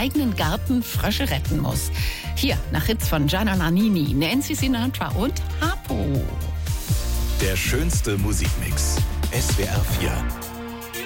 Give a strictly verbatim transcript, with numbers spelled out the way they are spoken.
eigenen Garten Frösche retten muss. Hier, nach Hits von Gianna Nannini, Nancy Sinatra und Harpo. Der schönste Musikmix. S W R vier.